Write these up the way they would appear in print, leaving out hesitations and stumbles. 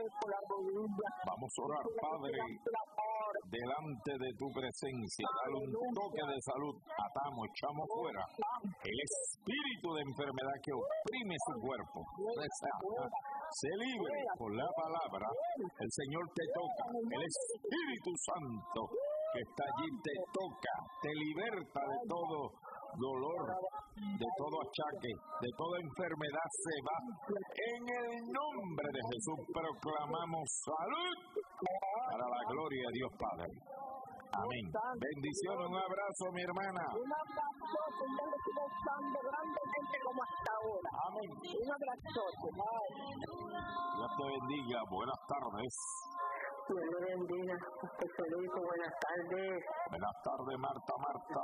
por la rodilla. Vamos a orar, Padre, delante de tu presencia. Dale un toque de salud. Atamos, echamos fuera el espíritu de enfermedad que oprime su cuerpo. Se libre por la palabra. El Señor te toca. El Espíritu Santo que está allí te toca, te liberta de todo dolor, de todo achaque, de toda enfermedad. Se va. En el nombre de Jesús proclamamos salud para la gloria de Dios Padre. Amén. Bendiciones, un abrazo, mi hermana. Un abrazo, Señor, le siga usando grandemente como hasta ahora. Amén. Un abrazo. Dios te bendiga. Buenas tardes. Dios le bendiga. Federico, buenas tardes. Buenas tardes, Marta.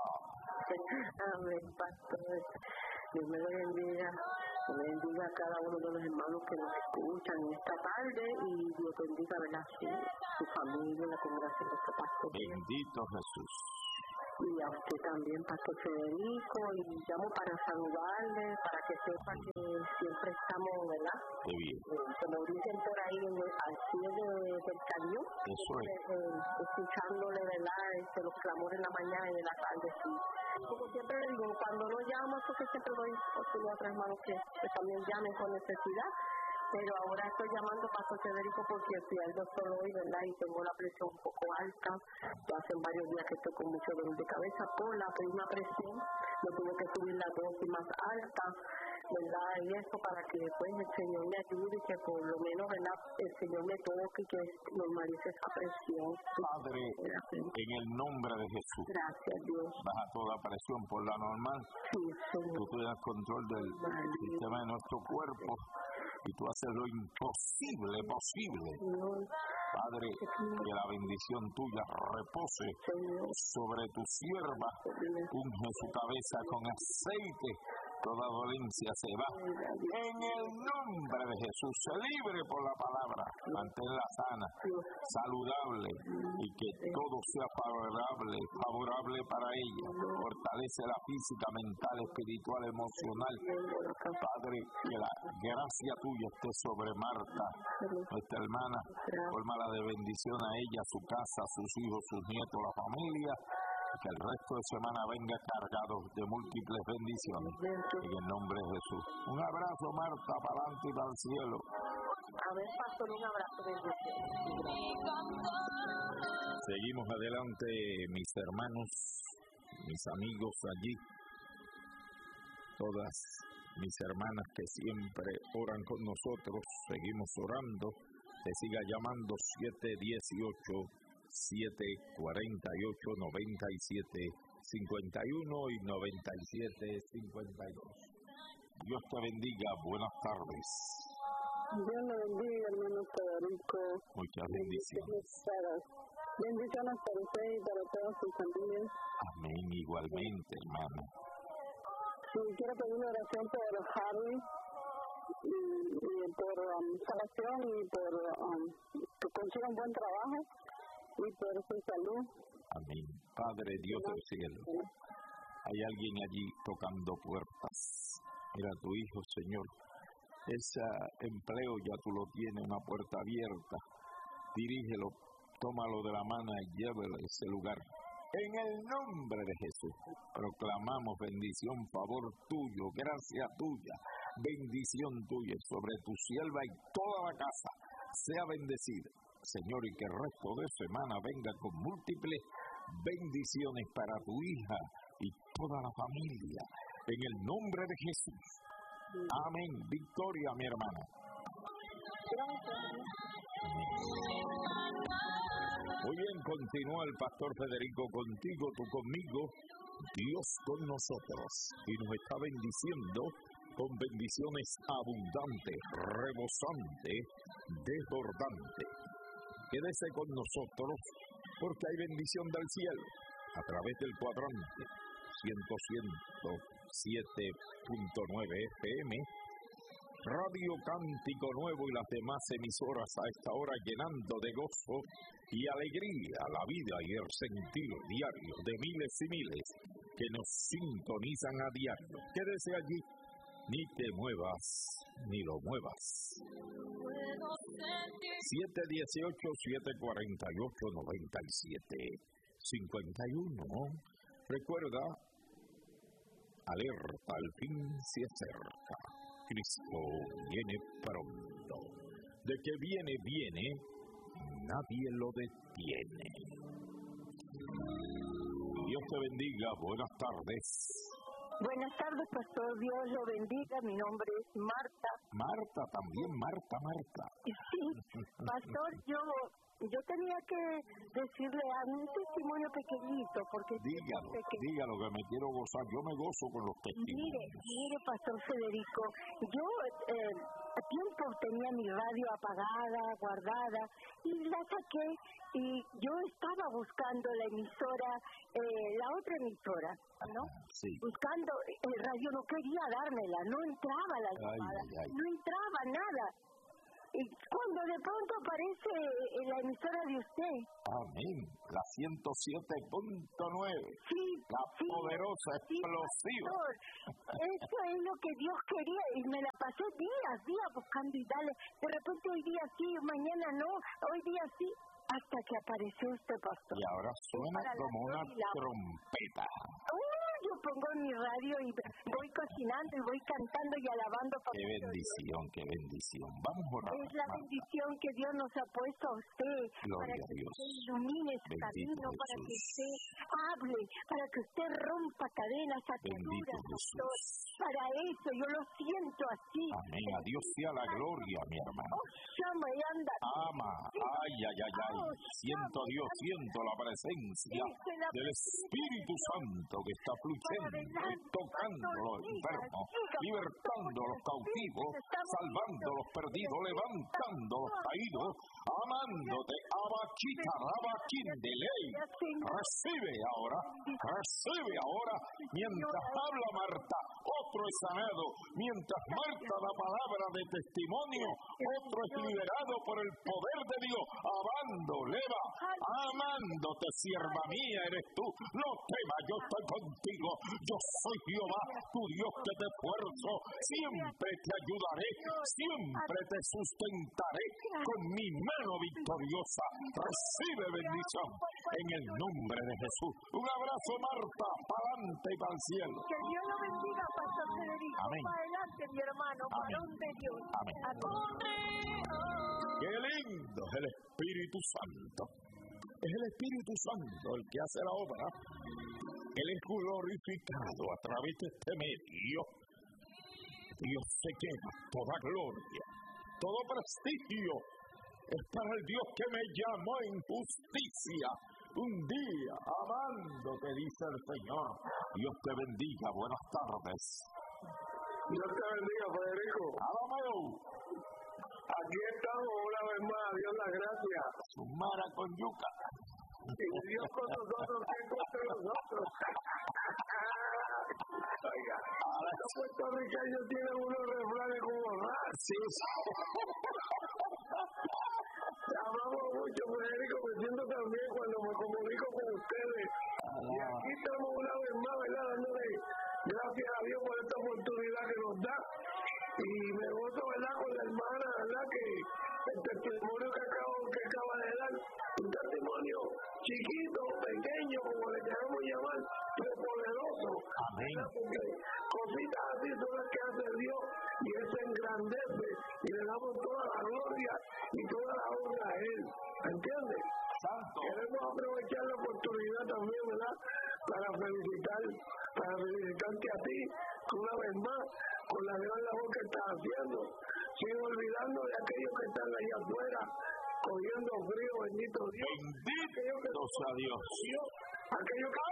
Amén, pastor. Dios me lo bendiga. Dios bendiga a cada uno de los hermanos que nos escuchan esta tarde y Dios bendiga, ¿verdad? Su familia, la congregación de nuestro pastor. Bendito Jesús. Y a usted también, Pastor Federico, y llamo para saludarle, para que sepa que siempre estamos, ¿verdad? Qué bien. Como dicen por ahí, al pie del cañón. Eso es. Escuchándole, ¿verdad? Los clamores en la mañana y en la tarde, sí. Como siempre le digo, cuando no llamo, porque siempre doy oportunidad a otros hermanos que también llamen con necesidad. Pero ahora estoy llamando a Pastor Federico porque fui al doctor hoy, ¿verdad? Y tengo la presión un poco alta. Ya hace varios días que estoy con mucho dolor de cabeza por la prima presión. Me tuve que subir la dosis más alta, ¿verdad? Y eso para que después el Señor me ayude y que por lo menos, ¿verdad? El Señor me toque y que normalice esa presión. Padre, en el nombre de Jesús. Gracias, Dios. Baja toda presión por la normal. Sí, Señor. Tú tienes control del sistema de nuestro cuerpo. Y tú haces lo imposible posible. Padre, que la bendición tuya repose sobre tu sierva. Unge su cabeza con aceite. Toda dolencia se va. En el nombre de Jesús, se libre por la palabra. Manténla sana, saludable y que todo sea favorable para ella. Fortalécela física, mental, espiritual, emocional. Padre, que la gracia tuya esté sobre Marta, nuestra hermana. Fórmala de bendición a ella, a su casa, a sus hijos, sus nietos, la familia. Que el resto de semana venga cargado de múltiples bendiciones. En el nombre de Jesús. Un abrazo, Marta, para adelante y para el cielo. A ver, pastor, un abrazo, bendición. Seguimos adelante, mis hermanos, mis amigos allí. Todas mis hermanas que siempre oran con nosotros, seguimos orando. Te siga llamando 718-97-51 y 97-52. Dios te bendiga, buenas tardes. Dios le bendiga, hermano Federico. Muchas bendiciones. Bendiciones para usted y para todas sus familias. Amén, igualmente, hermano. Sí, quiero pedir oración por Harry y por salvación y por que consiga un buen trabajo y por su salud. Amén. Padre Dios del cielo, hay alguien allí tocando puertas. Mira tu hijo, Señor. Ese empleo ya tú lo tienes, una puerta abierta. Dirígelo, tómalo de la mano y llévelo a ese lugar. En el nombre de Jesús, proclamamos bendición, favor tuyo, gracia tuya, bendición tuya sobre tu sierva y toda la casa. Sea bendecida, Señor, y que el resto de semana venga con múltiples bendiciones para tu hija y toda la familia. En el nombre de Jesús. Amén. Victoria, mi hermana. Muy bien, continúa el pastor Federico contigo, tú conmigo, Dios con nosotros, y nos está bendiciendo con bendiciones abundantes, rebosantes, desbordantes. Quédese con nosotros porque hay bendición del cielo a través del cuadrante 107.9 FM, Radio Cántico Nuevo y las demás emisoras a esta hora llenando de gozo y alegría la vida y el sentir diario de miles y miles que nos sintonizan a diario. Quédese allí, ni te muevas, ni lo muevas. 718-748-9751. Recuerda, alerta, al fin se acerca. Cristo viene pronto. De que viene, nadie lo detiene. Dios te bendiga, buenas tardes. Buenas tardes, pastor, Dios lo bendiga, mi nombre es Marta. Marta, también Marta. Sí, pastor, yo tenía que decirle a un testimonio pequeñito, porque... Dígalo, que me quiero gozar, yo me gozo con los testimonios. Mire, pastor Federico, yo a tiempo tenía mi radio apagada, guardada, y la saqué, y yo estaba buscando la emisora, la otra emisora, ¿no? Sí. Buscando, el radio no quería dármela, no entraba la llamada, no entraba nada. Y cuando de pronto aparece la emisora de usted. Amén. La 107.9. Sí. La poderosa, explosiva. Eso es lo que Dios quería. Y me la pasé días buscando y dale. De repente hoy día sí, mañana no. Hoy día sí. Hasta que apareció usted, pastor. Y ahora suena como una trompeta. Yo pongo mi radio y voy cocinando y voy cantando y alabando. Qué bendición. Vamos a orar. Es la bendición que Dios nos ha puesto a usted. Gloria para que a Dios. usted ilumine su camino, para que usted hable, para que usted rompa cadenas, ataduras, pastor. Para eso, yo lo siento así. Amén. A Dios sea la gloria, mi hermano. Ama. Siento a Dios, siento la presencia del Espíritu Santo que está fluyendo y tocando a los enfermos, libertando a los cautivos, salvando a los perdidos, levantando a los caídos, amándote. Abachita, rabaquindeley. Recibe ahora, mientras habla Marta, otro es sanado, mientras Marta da palabra de testimonio, otro es liberado por el poder de Dios. Amándote, sierva mía eres tú. No temas, yo estoy contigo. Yo soy Jehová, tu Dios que te esfuerzo. Siempre te ayudaré, siempre te sustentaré con mi mano victoriosa. Recibe bendición en el nombre de Jesús. Un abrazo, Marta, para adelante y para el cielo. Que Dios lo bendiga, pastor Federico. Amén. Para adelante, mi hermano, varón de Dios. Amén. Qué lindo es el Espíritu Santo. Es el Espíritu Santo el que hace la obra. Él es glorificado a través de este medio. Dios se queda toda gloria, todo prestigio. Es para el Dios que me llamó en justicia. Un día, amándote, dice el Señor. Dios te bendiga. Buenas tardes. Dios te bendiga, Federico. Aquí estamos una vez más, Dios las gracias. Sumara con yuca. Y Dios con nosotros, ¿qué contra nosotros? Oiga, los puertorriqueños tienen unos refranes como raros. Sí. Hablamos mucho, Federico, me siento también cuando me comunico con ustedes. Y aquí estamos una vez más, ¿verdad? Dándole gracias a Dios por esta oportunidad que nos da. Y me gozo, ¿verdad? Con la hermana, ¿verdad? Que el testimonio que acaba de dar, un testimonio chiquito, pequeño, como le queremos llamar, pero poderoso. Amén. Porque cositas así son las que hace Dios y Él se engrandece y le damos toda la gloria y toda la honra a Él. ¿Entiendes? Santo. Queremos aprovechar la oportunidad también, ¿verdad? Para felicitarte a ti una vez más con la gran labor que estás haciendo, sin olvidando de aquellos que están allá afuera cogiendo frío, bendito Dios. Bendito sea Dios. Aquellos que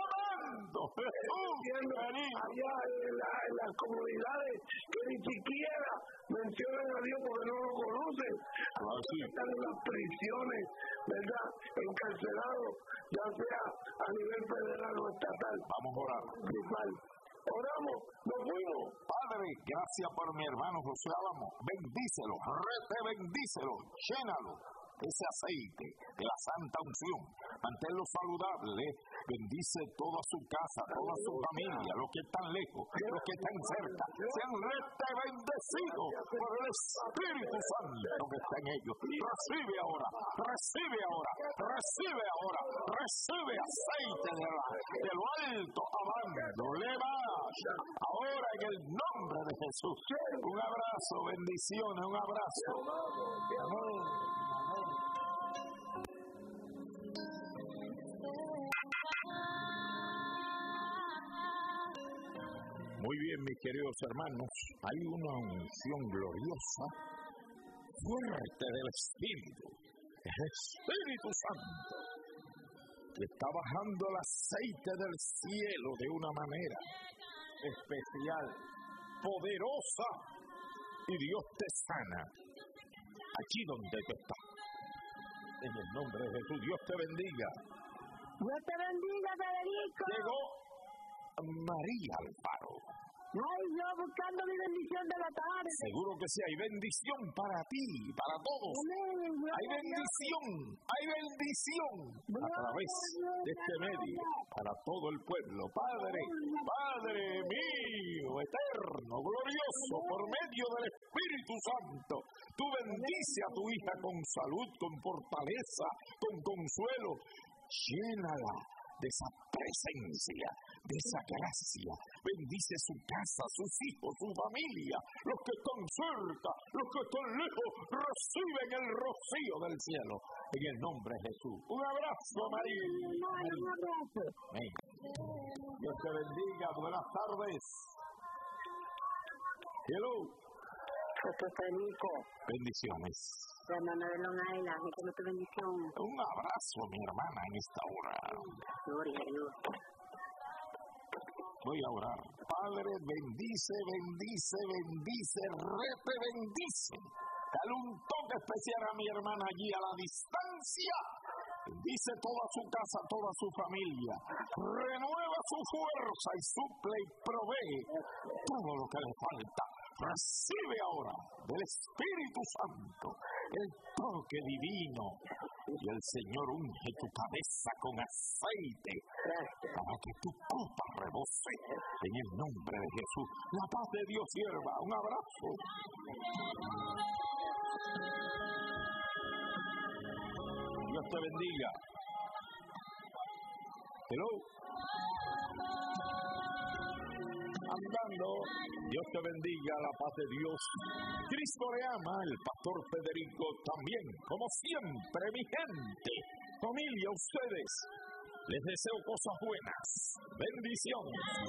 allá en las comunidades que ni siquiera mencionan a Dios porque no lo conocen, que están en las prisiones, ¿verdad? Encarcelados, ya sea a nivel federal o estatal. Vamos a orar. Oramos, nos fuimos. Padre, gracias por mi hermano José Álamo. Bendícelo, bendícelo, llénalo ese aceite de la santa unción. Manténlo saludable Bendice toda su casa, toda su familia, los que están lejos, los que están cerca. Sean bendecidos por el Espíritu Santo que está en ellos. Recibe ahora, recibe ahora, recibe ahora, recibe aceite de lo alto, amando, levanta. Ahora en el nombre de Jesús. Un abrazo, bendiciones, un abrazo. Amén. Muy bien, mis queridos hermanos, hay una unción gloriosa, fuerte del Espíritu, el Espíritu Santo, que está bajando el aceite del cielo de una manera especial, poderosa, y Dios te sana, aquí donde tú estás. En el nombre de Jesús, Dios te bendiga. Dios te bendiga, Federico. Llegó María Alfaro. Ay, yo buscando mi bendición de la tarde. Seguro que sí, hay bendición para ti, para todos. Hay bendición a través de este medio, para todo el pueblo. Padre mío, eterno, glorioso, por medio del Espíritu Santo, tú bendice a tu hija con salud, con fortaleza, con consuelo. Llénala de esa presencia, de esa gracia. Bendice su casa, sus hijos, su familia, los que están cerca, los que están lejos, reciben el rocío del cielo. En el nombre de Jesús. Un abrazo, María. Un abrazo. Amén. Dios te bendiga. Buenas tardes. Hello. Federico. Bendiciones. Hermana de Long Island, que mucha bendición. Un abrazo, mi hermana, en esta hora. Gloria a Dios. Voy a orar. Padre, bendice, bendice. Dale un toque especial a mi hermana allí a la distancia. Bendice toda su casa, toda su familia. Renueva su fuerza y suple y provee todo lo que le falta. Recibe ahora del Espíritu Santo el toque divino y el Señor unge tu cabeza con aceite para que tu copa rebose en el nombre de Jesús. La paz de Dios sierva. Un abrazo. Dios te bendiga. Hello. Andando, Dios te bendiga, la paz de Dios. Cristo le ama, el pastor Federico también, como siempre, mi gente, familia, ustedes, les deseo cosas buenas, bendiciones.